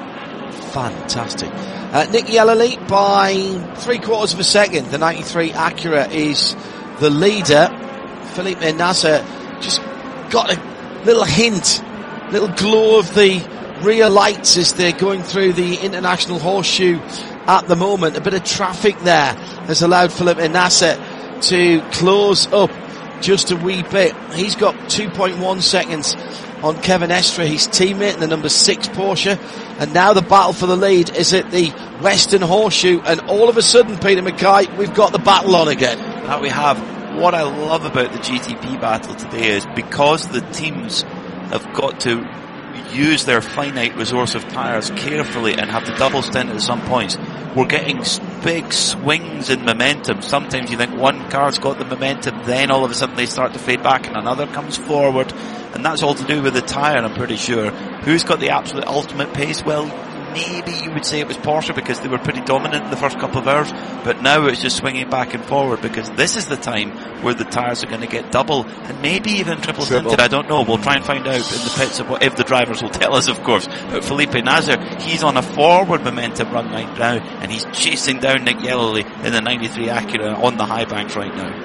Fantastic. Uh, Nick Yellerly by three quarters of a second. The ninety-three Acura is the leader. Felipe Nasr just got a little hint, little glow of the rear lights as they're going through the International Horseshoe at the moment. A bit of traffic there has allowed Felipe Nasr to close up just a wee bit. He's got two point one seconds on Kevin Estre, his teammate in the number six Porsche. And now the battle for the lead is at the Western Horseshoe, and all of a sudden, Peter Mackay, we've got the battle on again. That we have. What I love about the G T P battle today is because the teams have got to use their finite resource of tyres carefully and have to double stint at some points, we're getting big swings in momentum. Sometimes you think one car's got the momentum, then all of a sudden they start to fade back and another comes forward, and that's all to do with the tyre, I'm pretty sure. Who's got the absolute ultimate pace? Well, maybe you would say it was Porsche because they were pretty dominant in the first couple of hours, but now it's just swinging back and forward because this is the time where the tyres are going to get double and maybe even triple stinted. I don't know. We'll try and find out in the pits of what, if the drivers will tell us, of course. But Felipe Nasr, he's on a forward momentum run right now, and he's chasing down Nick Yellerly in the ninety-three Acura on the high banks right now.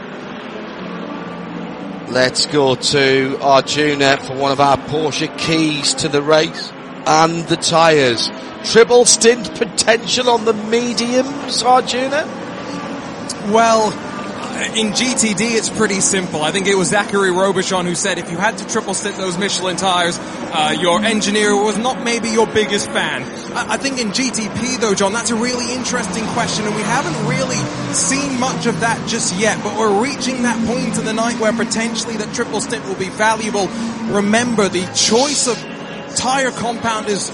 Let's go to Arjuna for one of our Porsche keys to the race and the tyres. Triple stint potential on the mediums, Arjuna? Well, in G T D it's pretty simple. I think it was Zachary Robichon who said if you had to triple stint those Michelin tyres, uh, your engineer was not maybe your biggest fan. I, I think in G T P though, John, that's a really interesting question, and we haven't really seen much of that just yet, but we're reaching that point in the night where potentially that triple stint will be valuable. Remember, the choice of tyre compound is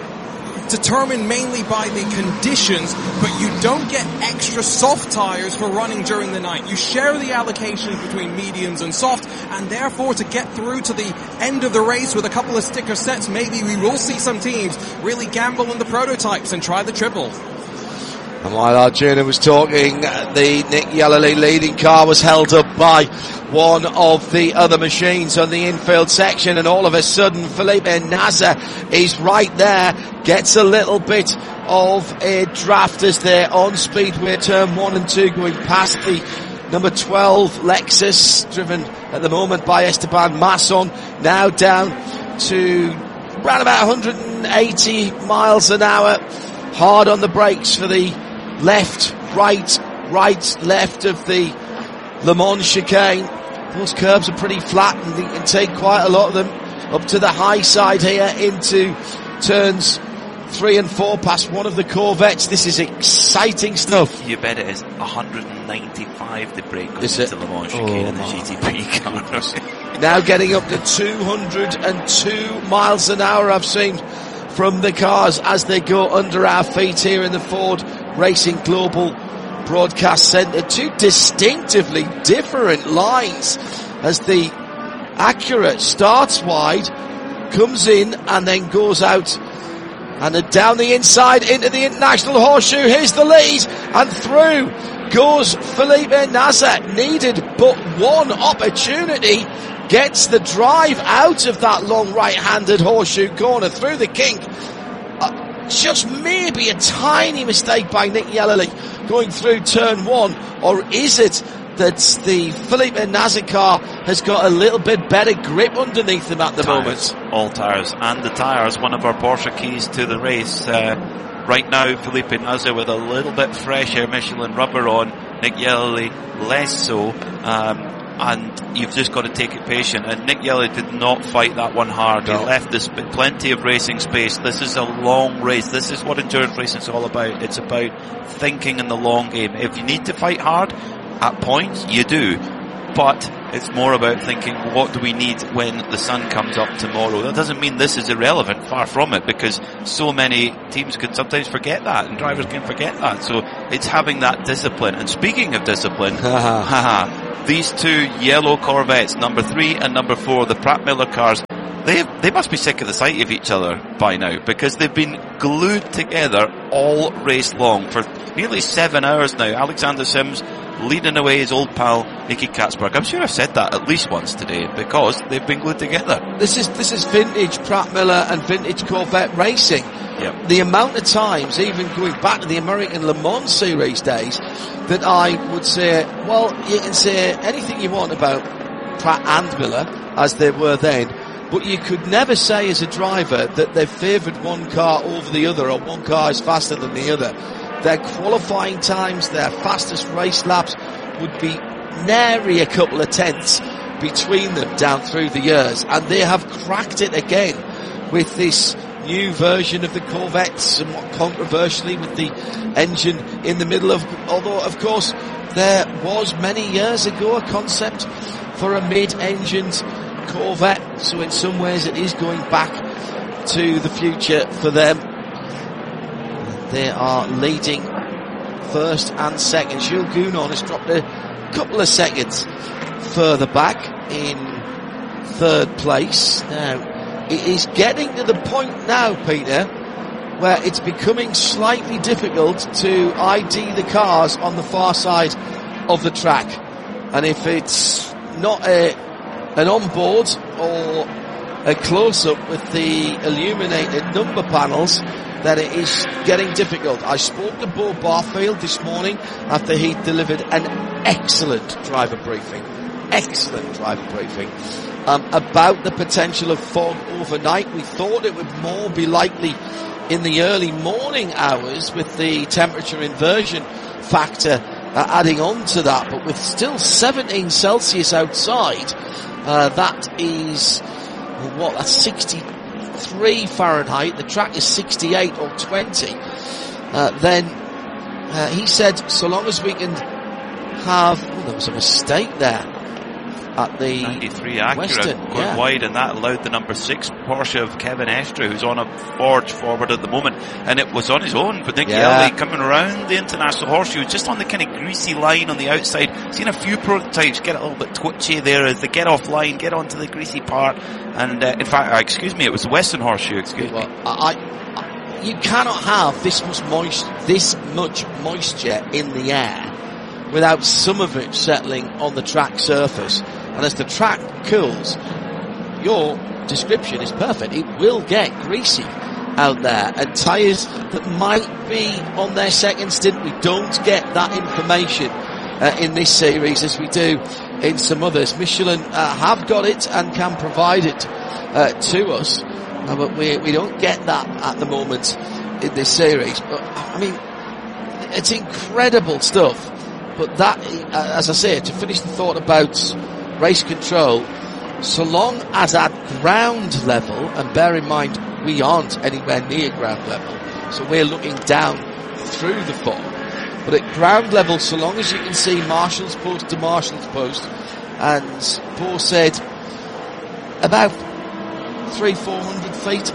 determined mainly by the conditions, but you don't get extra soft tyres for running during the night. You share the allocations between mediums and soft, and therefore to get through to the end of the race with a couple of sticker sets, maybe we will see some teams really gamble on the prototypes and try the triple. And while Arjuna was talking, the Nick Yellerly leading car was held up by one of the other machines on the infield section, and all of a sudden Felipe Nasr is right there, gets a little bit of a draft as they're on speedway turn one and two, going past the number twelve Lexus, driven at the moment by Esteban Masson, now down to around about one hundred eighty miles an hour, hard on the brakes for the left, right, right, left of the Le Mans chicane. Those curbs are pretty flat and you can take quite a lot of them up to the high side here into turns three and four past one of the Corvettes. This is exciting stuff. You bet it is. one hundred ninety-five the brake goes is into it? Le Mans chicane Oh, in the G T P cars. Now getting up to two hundred two miles an hour I've seen from the cars as they go under our feet here in the Ford Racing Global Broadcast Centre. Two distinctively different lines as the Acura starts wide, comes in and then goes out and then down the inside into the International Horseshoe. Here's the lead and through goes Felipe Nasr. Needed but one opportunity, gets the drive out of that long right-handed horseshoe corner through the kink. Uh, just maybe a tiny mistake by Nick Yellerly going through turn one, or is it that the Felipe Nasr car has got a little bit better grip underneath them at the Tyres, moment? all tyres, and the tyres, one of our Porsche keys to the race. Uh, right now, Felipe Nasr with a little bit fresher Michelin rubber on, Nick Yelly less so. Um, and you've just got to take it patient. And Nick Yelly did not fight that one hard. No. He left this plenty of racing space. This is a long race. This is what endurance racing is all about. It's about thinking in the long game. If you need to fight hard at points, you do. But it's more about thinking, what do we need when the sun comes up tomorrow? That doesn't mean this is irrelevant, far from it, because so many teams can sometimes forget that, and drivers can forget that. So it's having that discipline. And speaking of discipline, haha, these two yellow Corvettes, number three and number four, the Pratt Miller cars, they they must be sick of the sight of each other by now, because they've been glued together all race long for nearly seven hours now. Alexander Sims leading away his old pal Nicky Katzberg. I'm sure I've said that at least once today, because they've been glued together. This is this is vintage Pratt Miller and vintage Corvette racing. Yep. The amount of times, even going back to the American Le Mans Series days, that I would say, well, you can say anything you want about Pratt and Miller, as they were then, but you could never say as a driver that they've favoured one car over the other, or one car is faster than the other. Their qualifying times, their fastest race laps would be nary a couple of tenths between them down through the years, and they have cracked it again with this new version of the Corvette, somewhat controversially with the engine in the middle of, although of course there was many years ago a concept for a mid-engined Corvette, so in some ways it is going back to the future for them. They are leading first and second. Jules Gounon has dropped a couple of seconds further back in third place. Now, it is getting to the point now, Peter, where it's becoming slightly difficult to I D the cars on the far side of the track. And if it's not a an onboard or a close-up with the illuminated number panels, that it is getting difficult. I spoke to Bo Barfield this morning after he delivered an excellent driver briefing, excellent driver briefing, um, about the potential of fog overnight. We thought it would more be likely in the early morning hours with the temperature inversion factor uh, adding on to that, but with still seventeen Celsius outside, uh, that is, what, that's sixty-three Fahrenheit, the track is sixty-eight or twenty, uh, then uh, he said so long as we can have, oh, there was a mistake there at the ninety-three Acura Western, going yeah. wide, and that allowed the number six Porsche of Kevin Estre, who's on a forge forward at the moment, and it was on his own, but Nick yeah. Yelly coming around the International Horseshoe, just on the kind of greasy line on the outside. Seen a few prototypes get a little bit twitchy there as they get off line, get onto the greasy part, and uh, in fact, uh, excuse me, it was the Western Horseshoe, excuse well, me. I, I, you cannot have this much moist, this much moisture in the air without some of it settling on the track surface. And as the track cools, your description is perfect. It will get greasy out there, and tyres that might be on their second stint, we don't get that information uh, in this series as we do in some others. Michelin uh, have got it and can provide it uh, to us, uh, but we we don't get that at the moment in this series. But I mean, it's incredible stuff. But that, uh, as I say, to finish the thought about race control, so long as at ground level, and bear in mind we aren't anywhere near ground level, so we're looking down through the fog, but at ground level, so long as you can see Marshall's post to Marshall's post, and Paul said about three, four hundred feet.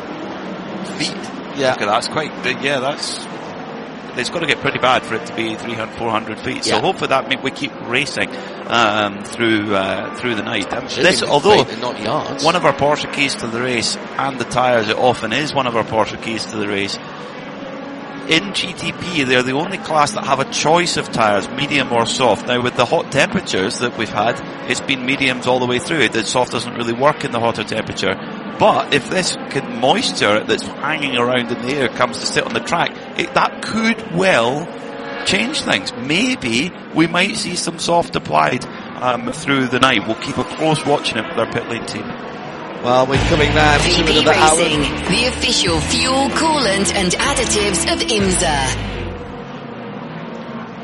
Feet? Yeah. Okay, that's quite big, yeah, that's... It's got to get pretty bad for it to be three hundred, four hundred feet. So yeah. hopefully that means we keep racing um, through uh, through the night. Um, this, although not yards. One of our Porsche keys to the race, and the tyres, it often is one of our Porsche keys to the race. In G T P, they're the only class that have a choice of tyres, medium or soft. Now, with the hot temperatures that we've had, it's been mediums all the way through. The soft doesn't really work in the hotter temperature. But if this moisture that's hanging around in the air comes to sit on the track, it, that could well change things. Maybe we might see some soft applied um, through the night. We'll keep a close watch on it with our pit lane team. Well, we're coming round to another hour. The official fuel, coolant and additives of IMSA.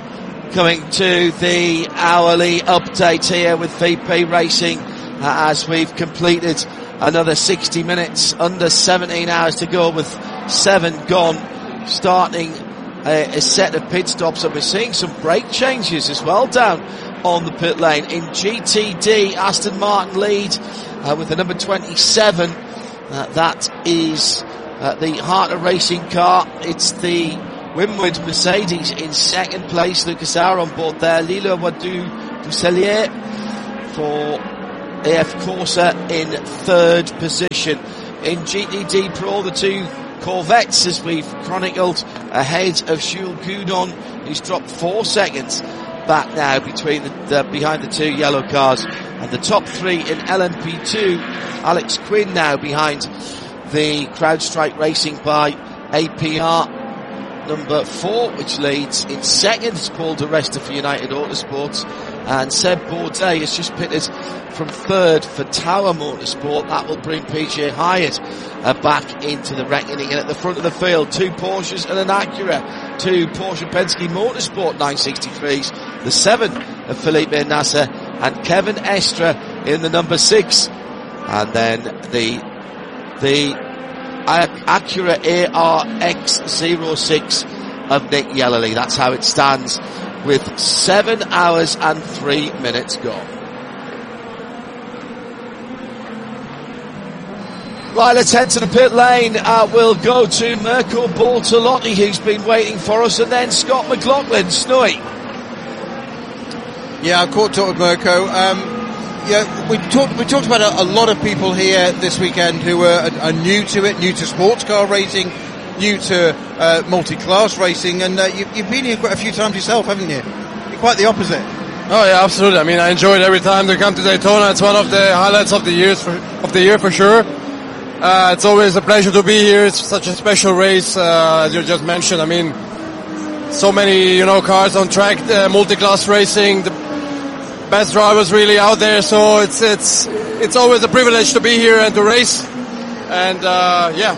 coming to the hourly update here with V P Racing uh, as we've completed another sixty minutes, under seventeen hours to go with seven gone, starting a, a set of pit stops, and we're seeing some brake changes as well down on the pit lane. In G T D, Aston Martin lead uh, with the number twenty-seven. Uh, that is uh, the Harter Racing car. It's the Winwood Mercedes in second place. Lucas Auer on board there. Lilo Wadu Dusselier for A F Corsa in third position. In G T D Pro, the two Corvettes, as we've chronicled, ahead of Jules Goudon, who's dropped four seconds back now between the, the behind the two yellow cars, and the top three in L M P two. Alex Quinn now behind the CrowdStrike Racing by A P R number four, which leads in second. It's Paul di Resta for United Autosports, and Seb Bourdais has just pitted from third for Tower Motorsport. That will bring P J Hyatt uh, back into the reckoning. And at the front of the field, two Porsches and an Acura, two Porsche Penske Motorsport nine sixty-threes, the seven of Felipe Nasser and Kevin Estre in the number six, and then the the Acura A R X zero six of Nick Yellerly. That's how it stands with seven hours and three minutes gone. Right, let's head to the pit lane. Uh, we'll go to Mirko Bortolotti, who's been waiting for us, and then Scott McLaughlin. Snowy. Yeah, I caught up with Mirko. Um, Yeah, we talked. We talked about a, a lot of people here this weekend who are, are new to it, new to sports car racing, new to uh, multi-class racing, and uh, you, you've been here quite a few times yourself, haven't you? You're quite the opposite. Oh yeah, absolutely. I mean, I enjoy it every time they come to Daytona. It's one of the highlights of the years for, of the year for sure. Uh, it's always a pleasure to be here. It's such a special race, uh, as you just mentioned. I mean, so many you know cars on track, uh, multi-class racing. The best drivers really out there, so it's it's it's always a privilege to be here and to race. And uh, yeah,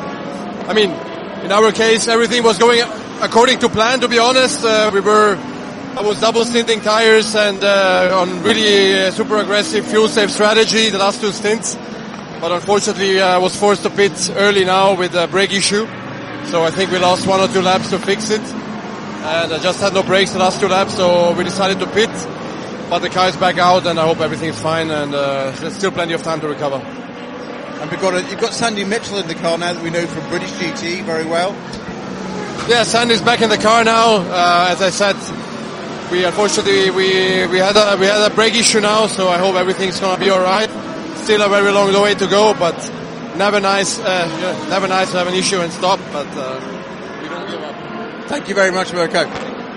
I mean, in our case, everything was going according to plan. To be honest, uh, we were I was double stinting tires and uh, on really uh, super aggressive fuel safe strategy the last two stints. But unfortunately, uh, I was forced to pit early now with a brake issue. So I think we lost one or two laps to fix it, and I just had no brakes the last two laps, so we decided to pit. But the car is back out, and I hope everything's fine, and uh, there's still plenty of time to recover. And we've got a, you've got Sandy Mitchell in the car now that we know from British G T very well. Yeah, Sandy's back in the car now. Uh, as I said, we unfortunately we we had a we had a brake issue now, so I hope everything's gonna be all right. Still a very long way to go, but never nice, uh, yeah, never nice to have an issue and stop. But uh, we don't give up. Thank you very much, Mirko.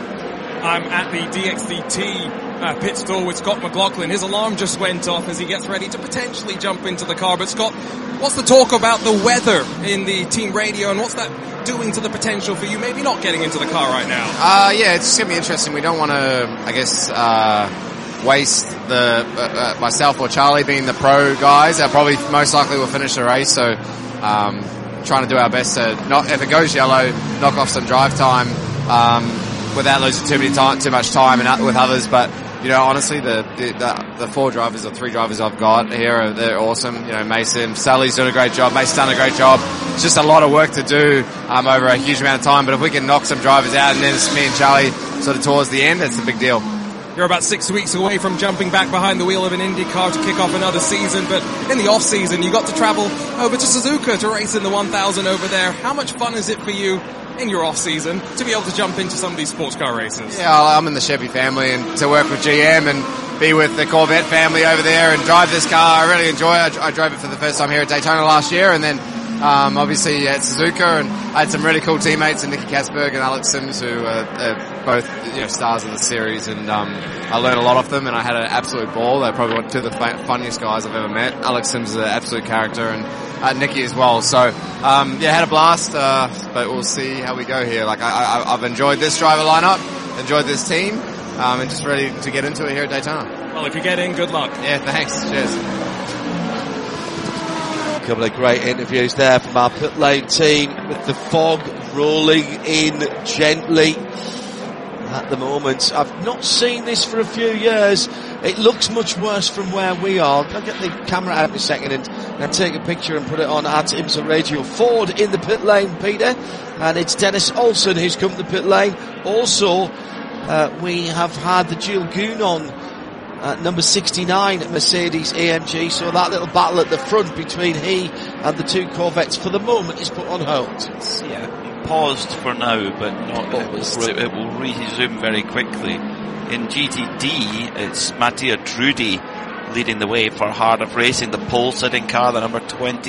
I'm at the D X D T uh, pit stall with Scott McLaughlin. His alarm just went off as he gets ready to potentially jump into the car. But Scott, what's the talk about the weather in the team radio, and what's that doing to the potential for you maybe not getting into the car right now? Uh, yeah, it's going to be interesting. We don't want to, I guess, uh, waste the uh, uh, myself or Charlie being the pro guys. I probably most likely will finish the race, so um, trying to do our best to, not, if it goes yellow, knock off some drive time um, without losing too many time, too much time and with others. But you know, honestly, the, the the four drivers or three drivers I've got here, are, they're awesome. You know, Mason, Sally's doing a great job. Mason's done a great job. It's just a lot of work to do um, over a huge amount of time. But if we can knock some drivers out, and then it's me and Charlie sort of towards the end, it's a big deal. You're about six weeks away from jumping back behind the wheel of an Indy car to kick off another season, but in the off season, you got to travel over to Suzuka to race in the one thousand over there. How much fun is it for you in your off season to be able to jump into some of these sports car races? Yeah, I'm in the Chevy family, and to work with G M and be with the Corvette family over there and drive this car, I really enjoy it. I, I drove it for the first time here at Daytona last year, and then um, obviously at Suzuka, and I had some really cool teammates in Nicky Kasberg and Alex Sims, who are, are both you know stars of the series, and um, I learned a lot off them, and I had an absolute ball. They're probably two of the funniest guys I've ever met. Alex Sims is an absolute character, and uh, Nicky as well. So um, yeah, had a blast, uh, but we'll see how we go here. Like I, I, I've enjoyed this driver lineup, enjoyed this team, um, and just ready to get into it here at Daytona. Well, if you get in, good luck. Yeah, thanks. Cheers. A couple of great interviews there from our pit lane team with the fog rolling in gently. at the moment. I've not seen this for a few years. It looks much worse from where we are. I'll get the camera out in a second and, and take a picture and put it on at IMSA Radio. Ford in the pit lane, Peter, and it's Dennis Olsen who's come to the pit lane. Also, uh, we have had the Jules Goon on Uh, number sixty-nine at Mercedes A M G, so that little battle at the front between he and the two Corvettes for the moment is put on hold. Yeah, paused for now, but not, it, will, it will resume very quickly. In G T D, it's Mattia Trudi leading the way for Hard of Racing, the pole sitting car, the number twenty